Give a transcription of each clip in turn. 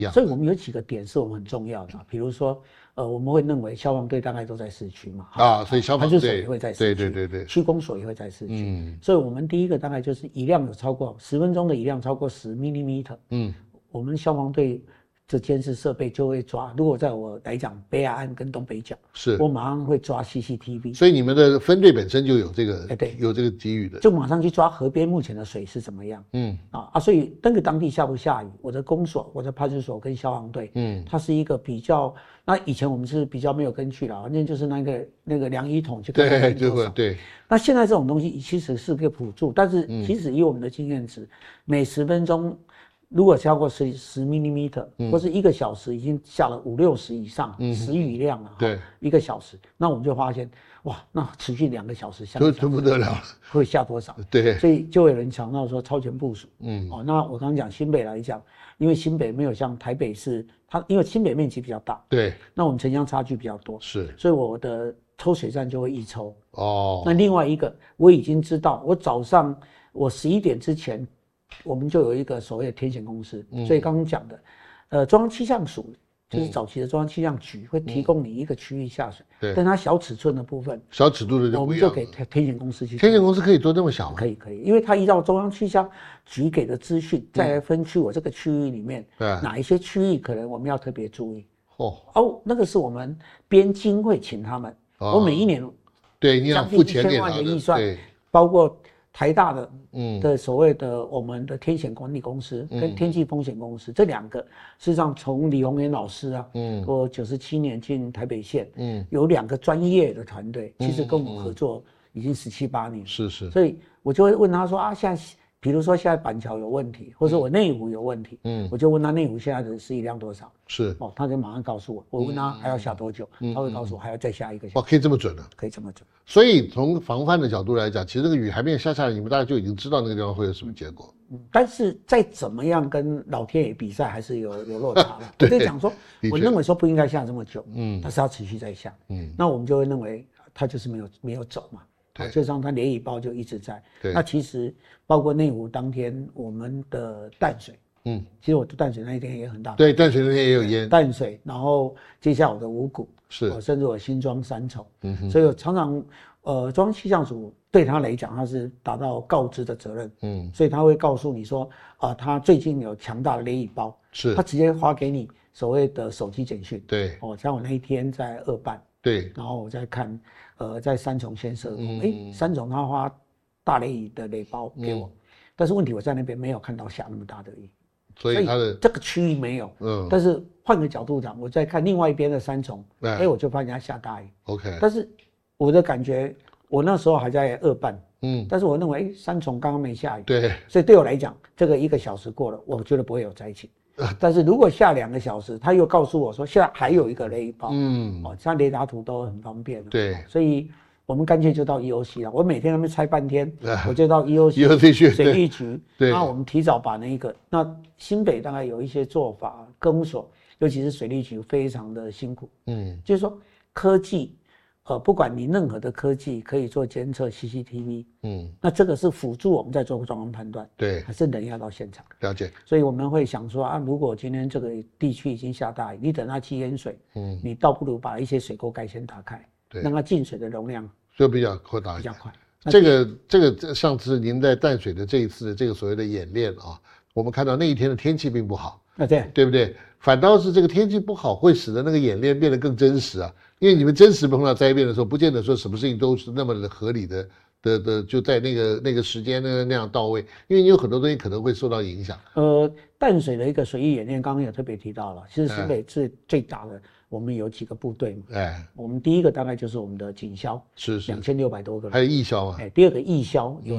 所以我们有几个点是我们很重要的，比如说，我们会认为消防队大概都在市区嘛， 所以消防派出所也会在市区， 对， 区公所也会在市区，所以我们第一个大概就是雨量有超过10分钟的雨量超过10 mm，我们消防队这监视设备就会抓。如果在我来讲，北海岸跟东北角，我马上会抓 CCTV。 所以你们的分队本身就有这个，有这个给予的， 就马上去抓河边目前的水是怎么样。所以那个当地下不下雨，我的公所、我的派出所跟消防队，它是一个比较。那以前我们是比较没有根据啦，反正就是那个量衣筒去看看多少。对。那现在这种东西其实是个辅助，但是其实以我们的经验值，每10分钟。如果超过10 mm，或是1个小时已经下了5、60以上时雨量了，对，1个小时，那我们就发现，哇，那持续2个小时下， 就不得了了， 会下多少？对，所以就有人强调说超前部署。那我刚刚讲新北来讲，因为新北没有像台北市，因为新北面积比较大，对，那我们城乡差距比较多，所以我的抽水站就会一抽。那另外一个我已经知道，我早上我11点之前。我们就有一个所谓的天险公司，所以刚刚讲的，中央气象署就是早期的中央气象局会提供你一个区域下水，但它小尺寸的部分， 小尺度的就不一样， 我们就给天险公司去。 天险公司可以做这么小吗？ 可以，因为它依照中央气象局给的资讯，再来分区我这个区域里面，哪一些区域可能我们要特别注意。那个是我们编经会请他们，我每一年你要付钱给他的预算，包括。台大的所谓的我们的天险管理公司跟天气风险公司，这2个事实上从李宏源老师啊，我97年进台北县，有2个专业的团队，其实跟我们合作已经17、18年，所以我就会问他说现在比如说现在板桥有问题，或者我内湖有问题，我就问他内湖现在的时雨量多少，他就马上告诉我。我问他还要下多久，他会告诉我还要再下1个小时。 可以这么准的？ 可以这么准。 所以从防范的角度来讲，其实这个雨还没有下下来，你们大概就已经知道那个地方会有什么结果。 但是再怎么样跟老天爷比赛，还是有落差了。我就讲说，我认为说不应该下这么久，但是要持续在下，那我们就会认为他就是没有走嘛。就像它连雨包就一直在。那其实包括内湖当天我们的淡水，其实我的淡水那一天也很大。 对，淡水那天也有淹。 淡水，然后接下来我的五股，甚至我新庄三重，所以我常常中央气象署对他来讲，他是达到告知的责任，所以他会告诉你说，他最近有强大的雷雨包，他直接发给你所谓的手机简讯。像我那一天在2办，然后我在看。在三重先设工，三重他发大雷雨的雷包给我，但是问题我在那边没有看到下那么大的雨， 所以这个区域没有。但是换个角度讲，我在看另外一边的三重，我就发现它下大雨。但是我的感觉，我那时候还在2办，但是我认为三重刚刚没下雨，所以对我来讲，这个1个小时过了，我觉得不会有灾情。但是如果下2个小时，他又告诉我说现在还有一个雷雨包，像雷达图都很方便，所以我们干脆就到 EOC 了。我每天他们猜半天，我就到 EOC 水利局，那我们提早把那新北大概有一些做法，公所尤其是水利局非常的辛苦，就是说科技。不管你任何的科技可以做监测 CCTV， 那这个是辅助我们在做状况判断，还是人要到现场？ 了解。 所以我们会想说如果今天这个地区已经下大雨，你等它去淹水，你倒不如把一些水沟盖先打开，让它进水的容量就比较扩大一点，比较快。这个上次您在淡水的这一次的这个所谓的演练我们看到那一天的天气并不好，对不对？反倒是这个天气不好会使得那个演练变得更真实因为你们真实碰到灾变的时候，不见得说什么事情都是那么的合理的就在那个时间那样到位，因为你有很多东西可能会受到影响。 淡水的一个水域演练，刚刚有特别提到了，其实新北是最大的，我们有几个部队嘛，我们第一个大概就是我们的警消，2600多个人， 还有义消嘛， 第二个义消有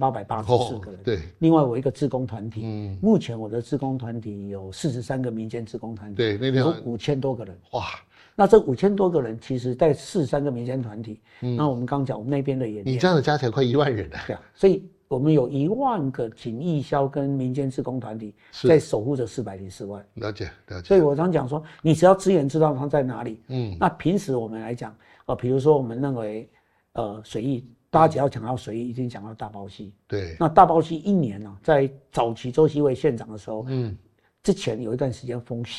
3884个人，另外我一个志工团体，目前我的志工团体有43个民间志工团体，那天有5000多个人，哇。那这5000多个人，其实在43个民间团体，那我们刚讲我们那边的演练， 你这样的加起来快1万人了， 所以我们有1万个警义消跟民间志工团体在守护着404万。 了解。 所以我常讲说，你只要资源知道它在哪里，那平时我们来讲，比如说我们认为，水域，大家只要讲到水域，一定讲到大包溪。那大包溪1年在早期周锡伟县长的时候，之前有一段时间封